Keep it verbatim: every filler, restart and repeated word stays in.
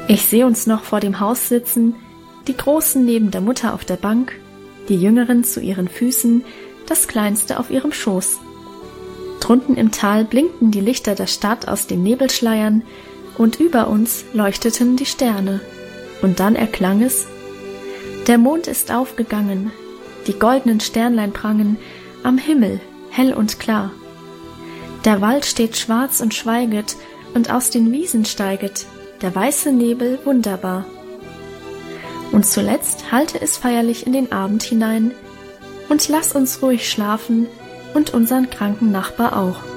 Ich seh uns noch vor dem Haus sitzen, die Großen neben der Mutter auf der Bank, die Jüngeren zu ihren Füßen, das Kleinste auf ihrem Schoß. Drunten im Tal blinkten die Lichter der Stadt aus den Nebelschleiern und über uns leuchteten die Sterne. Und dann erklang es: Der Mond ist aufgegangen, die goldenen Sternlein prangen am Himmel, hell und klar. Der Wald steht schwarz und schweiget, und aus den Wiesen steiget der weiße Nebel wunderbar. Und zuletzt hallte es feierlich in den Abend hinein, und lass uns ruhig schlafen und unseren kranken Nachbar auch.